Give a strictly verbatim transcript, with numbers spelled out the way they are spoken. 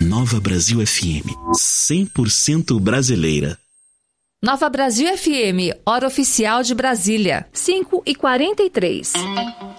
Nova Brasil F M, cem por cento brasileira. Nova Brasil F M, hora oficial de Brasília, cinco e quarenta e três.